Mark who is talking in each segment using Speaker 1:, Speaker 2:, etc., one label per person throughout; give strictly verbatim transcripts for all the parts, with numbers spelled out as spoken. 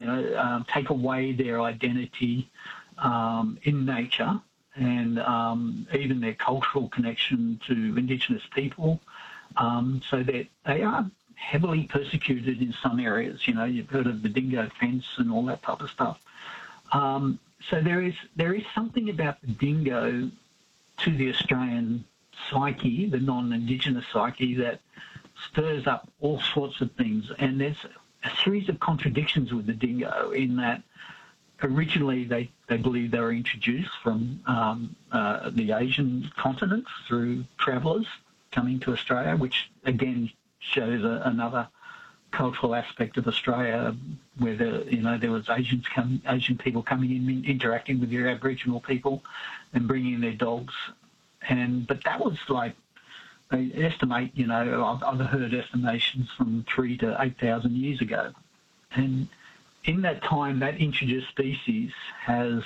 Speaker 1: know, um, take away their identity um, in nature and um, even their cultural connection to Indigenous people. Um, so that they are heavily persecuted in some areas. You know, you've heard of the dingo fence and all that type of stuff. Um, so there is there is something about the dingo to the Australian psyche, the non-Indigenous psyche, that stirs up all sorts of things. And there's a series of contradictions with the dingo in that originally they, they believe they were introduced from um, uh, the Asian continent through travellers coming to Australia, which again shows a, another cultural aspect of Australia, where the, you know there was Asians come, Asian people coming in, interacting with your Aboriginal people, and bringing their dogs. And but that was like, they estimate, you know, I've, I've heard estimations from three to eight thousand years ago, and in that time, that introduced species has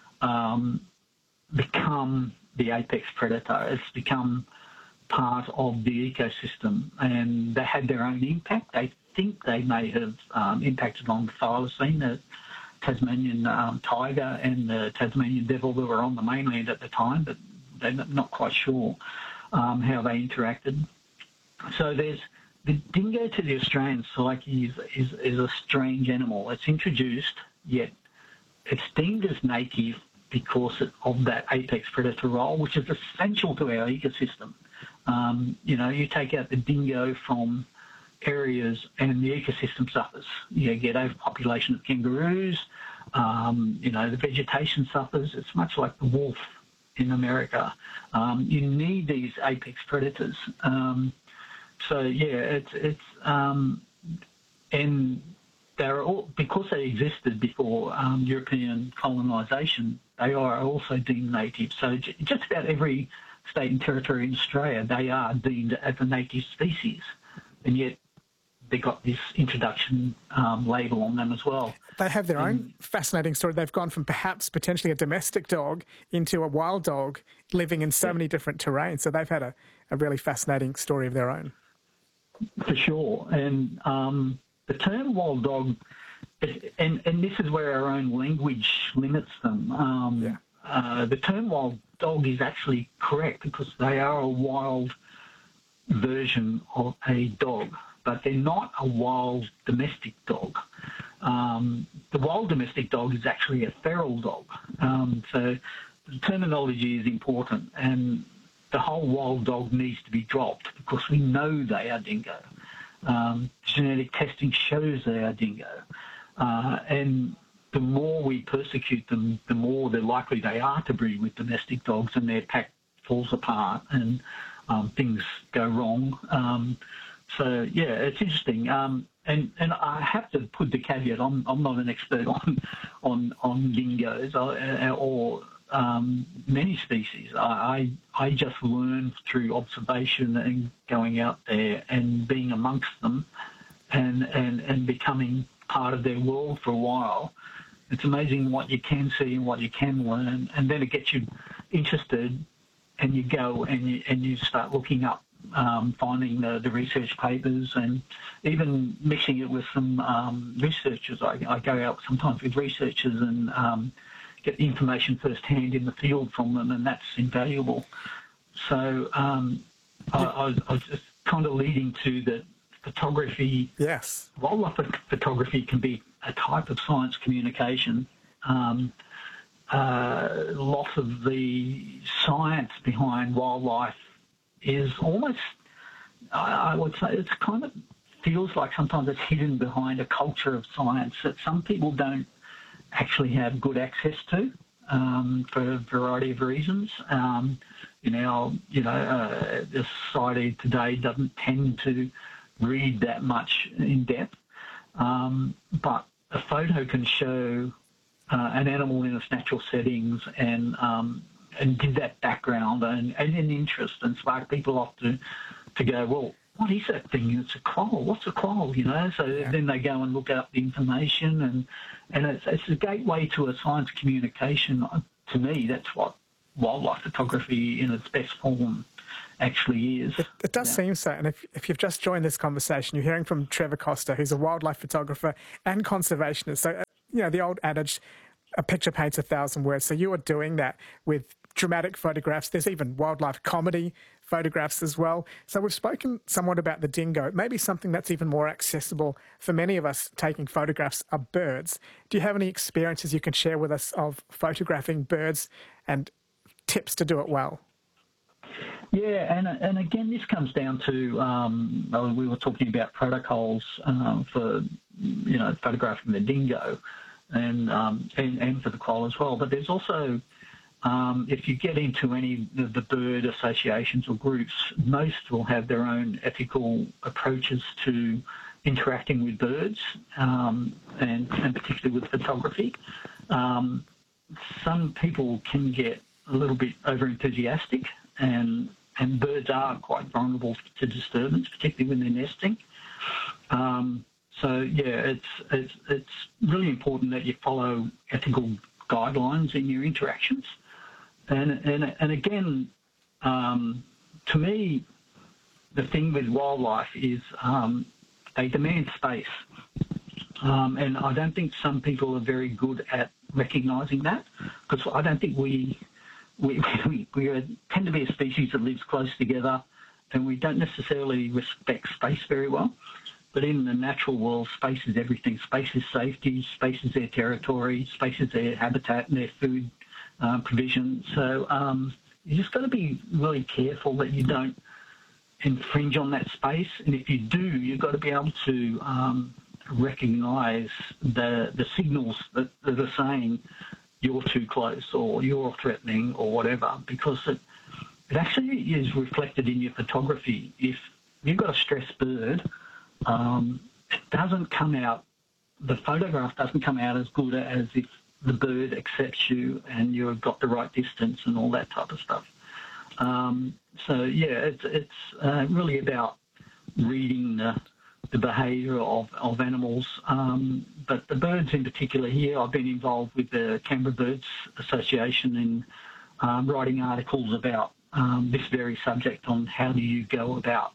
Speaker 1: um, become the apex predator. It's become part of the ecosystem, and they had their own impact. They think they may have um, impacted on the thylacine, the Tasmanian um, tiger and the Tasmanian devil that were on the mainland at the time, but they're not quite sure um, how they interacted. So there's the dingo to the Australian psyche is, is, is a strange animal. It's introduced, yet it's deemed as native because of that apex predator role, which is essential to our ecosystem. Um, you know, you take out the dingo from areas and the ecosystem suffers. You get overpopulation of kangaroos, um, you know, the vegetation suffers. It's much like the wolf in America. Um, you need these apex predators. Um, so, yeah, it's, it's um, and they're all, because they existed before um, European colonisation, they are also deemed native. So j- just about every state and territory in Australia, they are deemed as a native species, and yet they got this introduction um, label on them as well.
Speaker 2: They have their
Speaker 1: and,
Speaker 2: own fascinating story. They've gone from perhaps potentially a domestic dog into a wild dog living in so yeah. many different terrains. So they've had a, a really fascinating story of their own.
Speaker 1: For sure. And um, the term wild dog, and, and this is where our own language limits them. Um, yeah. uh, the term wild dog is actually correct because they are a wild version of a dog, but they're not a wild domestic dog. Um, the wild domestic dog is actually a feral dog. Um, so the terminology is important, and the whole wild dog needs to be dropped because we know they are dingo. Um, genetic testing shows they are dingo. Uh, and the more we persecute them, the more they're likely they are to breed with domestic dogs, and their pack falls apart and um, things go wrong. Um, so, yeah, it's interesting. Um, and, and I have to put the caveat, I'm, I'm not an expert on on, on dingoes or, or um, many species. I, I, I just learn through observation and going out there and being amongst them and, and, and becoming part of their world for a while. It's amazing what you can see and what you can learn, and then it gets you interested, and you go and you, and you start looking up, um, finding the, the research papers, and even mixing it with some um, researchers. I, I go out sometimes with researchers and um, get the information firsthand in the field from them, and that's invaluable. So um, I, I, was, I was just kind of leading to that photography.
Speaker 2: Yes.
Speaker 1: Wildlife photography can be a type of science communication. Um, uh, lots of the science behind wildlife is almost, I, I would say, it's kind of feels like sometimes it's hidden behind a culture of science that some people don't actually have good access to um, for a variety of reasons. Um, you know, you know, uh, the society today doesn't tend to read that much in depth, um, but a photo can show uh, an animal in its natural settings and um, and give that background and, and an interest and spark people off to to go, well, what is that thing? It's a quoll. What's a quoll? You know, so yeah. then they go and look up the information, and and it's, it's a gateway to a science communication. To me, that's what wildlife photography in its best form actually is.
Speaker 2: It, it does
Speaker 1: yeah.
Speaker 2: seem so. And if, if you've just joined this conversation, you're hearing from Trevor Coster, who's a wildlife photographer and conservationist. So you know, the old adage, a picture paints a thousand words. So you are doing that with dramatic photographs. There's even wildlife comedy photographs as well. So we've spoken somewhat about the dingo. Maybe something that's even more accessible for many of us taking photographs of birds. Do you have any experiences you can share with us of photographing birds and tips to do it well?
Speaker 1: Yeah, and and again, this comes down to um, we were talking about protocols um, for you know photographing the dingo, and um, and, and for the quoll as well. But there's also um, if you get into any of the bird associations or groups, most will have their own ethical approaches to interacting with birds, um, and and particularly with photography. Um, some people can get a little bit over enthusiastic, and and birds are quite vulnerable to disturbance, particularly when they're nesting. Um, so yeah, it's it's it's really important that you follow ethical guidelines in your interactions. And and and again, um, to me, the thing with wildlife is um, they demand space, um, and I don't think some people are very good at recognising that, because I don't think we. We, we, we are, tend to be a species that lives close together, and we don't necessarily respect space very well. But in the natural world, space is everything. Space is safety, space is their territory, space is their habitat and their food uh, provision. So um, you just got to be really careful that you don't infringe on that space. And if you do, you've got to be able to um, recognise the, the signals that, that are saying you're too close or you're threatening or whatever, because it, it actually is reflected in your photography. If you've got a stressed bird, um, it doesn't come out, the photograph doesn't come out as good as if the bird accepts you and you've got the right distance and all that type of stuff. Um, so, yeah, it's, it's uh, really about reading the the behaviour of, of animals. Um, but the birds in particular here, I've been involved with the Canberra Birds Association in um, writing articles about um, this very subject on how do you go about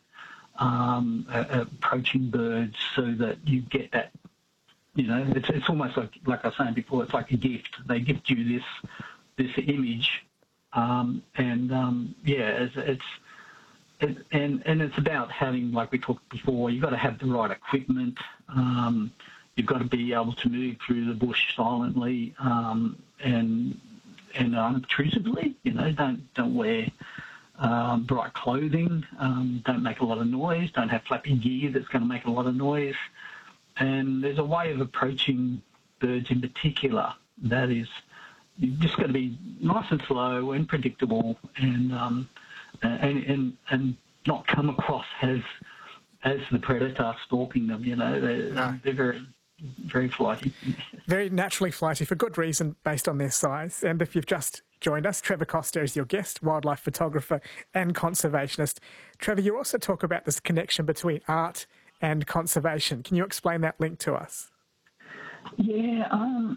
Speaker 1: um, uh, approaching birds so that you get that, you know, it's, it's almost like, like I was saying before, it's like a gift. They gift you this, this image, um, and um, yeah, it's, it's It, and, and it's about having, like we talked before, you've got to have the right equipment. Um, you've got to be able to move through the bush silently um, and and unobtrusively. You know, don't don't wear um, bright clothing. Um, don't make a lot of noise. Don't have flappy gear that's going to make a lot of noise. And there's a way of approaching birds in particular that is, you've just got to be nice and slow and predictable, and um, and, and and not come across as as the predator stalking them. You know, they're, no. they're very very flighty.
Speaker 2: Very naturally flighty for good reason, based on their size. And if you've just joined us, Trevor Coster is your guest, wildlife photographer and conservationist. Trevor, you also talk about this connection between art and conservation. Can you explain that link to us?
Speaker 1: Yeah, um,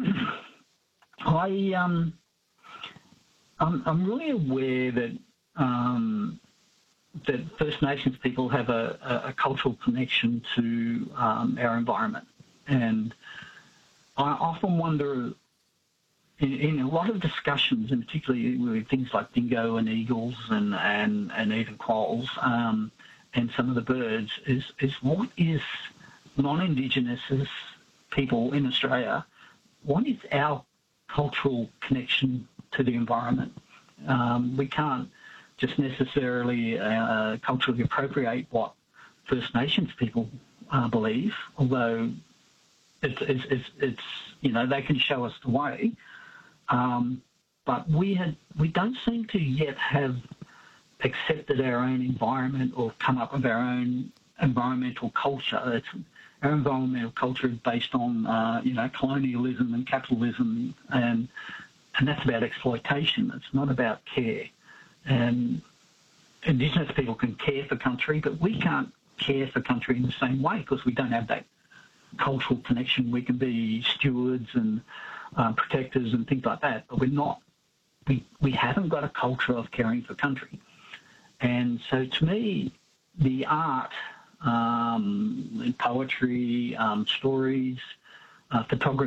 Speaker 1: I um, I'm, I'm really aware that. Um, that First Nations people have a, a, a cultural connection to um, our environment. And I often wonder, in, in a lot of discussions, and particularly with things like dingo and eagles and, and, and even quolls um, and some of the birds, is, is what is non-Indigenous people in Australia, what is our cultural connection to the environment? Um, we can't just necessarily uh, culturally appropriate what First Nations people uh, believe, although it's, it's, it's, it's, you know, they can show us the way. Um, but we had, we don't seem to yet have accepted our own environment or come up with our own environmental culture. It's, our environmental culture is based on, uh, you know, colonialism and capitalism, and and that's about exploitation. It's not about care. And Indigenous people can care for country, but we can't care for country in the same way because we don't have that cultural connection. We can be stewards and um, protectors and things like that, but we're not. We we haven't got a culture of caring for country. And so, to me, the art, um, poetry, um, stories, uh, photography.